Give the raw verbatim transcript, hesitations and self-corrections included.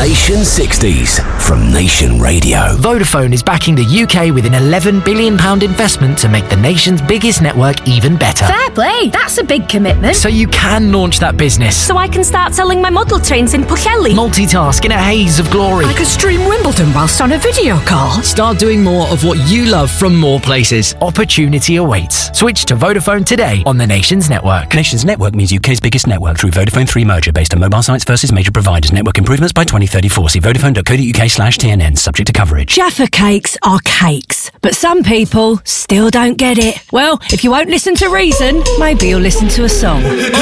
Nation sixties from Nation Radio. Vodafone is backing the U K with an eleven billion pounds investment to make the nation's biggest network even better. Fair play, that's a big commitment. So you can launch that business. So I can start selling my model trains in Pwllheli. Multitask in a haze of glory. I could stream Wimbledon whilst on a video call. Start doing more of what you love from more places. Opportunity awaits. Switch to Vodafone today on the Nation's network. Nation's network means U K's biggest network through Vodafone three merger based on mobile sites versus major providers. Network improvements by twenty thirty-four. See vodafone.co.uk slash TNN. Subject to coverage. Jaffa cakes are cakes, but some people still don't get it. Well, if you won't listen to reason, maybe you'll listen to a song.